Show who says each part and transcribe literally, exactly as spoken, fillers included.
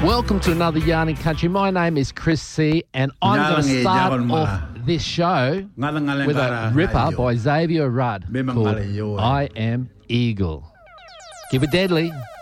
Speaker 1: Welcome to another Yarning Country. My name is Chris C, and I'm going to start off this show with a ripper by Xavier Rudd called I Am Eagle. Keep it deadly.